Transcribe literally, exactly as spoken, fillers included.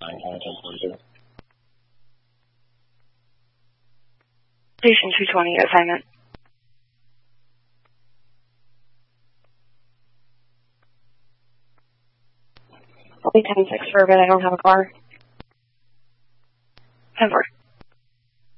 nine County ten forty-two. Station two twenty, assignment. I'll be ten six for a bit, I don't have a car. ten four.